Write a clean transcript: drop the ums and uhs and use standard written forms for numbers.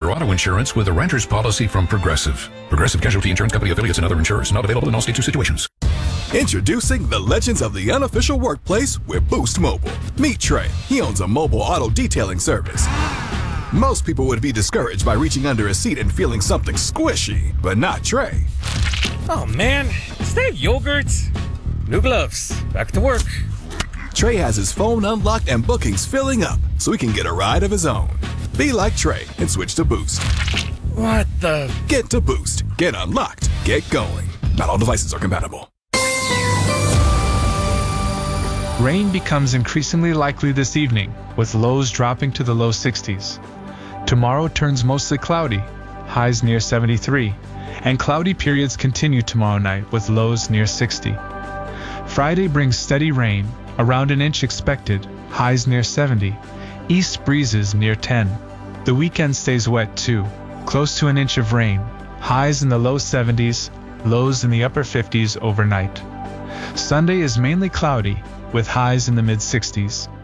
your auto insurance with a renter's policy from Progressive. Progressive Casualty Insurance Company affiliates and other insurers. Not available in all states or situations. Introducing the legends of the unofficial workplace with Boost Mobile. Meet Trey. He owns a mobile auto detailing service. Most people would be discouraged by reaching under a seat and feeling something squishy, but not Trey. Oh man, is that yogurt? New gloves. Back to work. Trey has his phone unlocked and bookings filling up, so he can get a ride of his own. Be like Trey and switch to Boost. What the? Get to Boost. Get unlocked. Get going. Not all devices are compatible. Rain becomes increasingly likely this evening, with lows dropping to the low 60s. Tomorrow turns mostly cloudy, highs near 73, and cloudy periods continue tomorrow night with lows near 60. Friday brings steady rain, around an inch expected, highs near 70, east breezes near 10. The weekend stays wet too, close to an inch of rain, highs in the low 70s, lows in the upper 50s overnight. Sunday is mainly cloudy, with highs in the mid-60s.